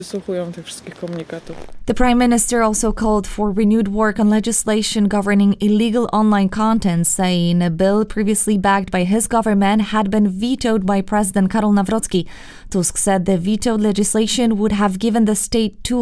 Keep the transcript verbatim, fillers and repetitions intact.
Wysłuchują tych wszystkich komunikatów. The Prime Minister also called for renewed work on legislation governing illegal online content, saying a bill previously backed by his government had been vetoed by President Karol Nawrocki. Tusk said the vetoed legislation would have given the state tools